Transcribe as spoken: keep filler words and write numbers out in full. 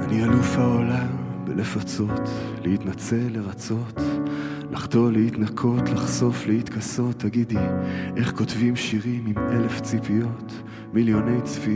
אני אלוף העולם בלפצות, להתנצל, לרצות, לחטוא, להתנקות, לחשוף, להתכסות. תגידי, איך כותבים שירים עם אלף ציפיות, מיליוני צפיות?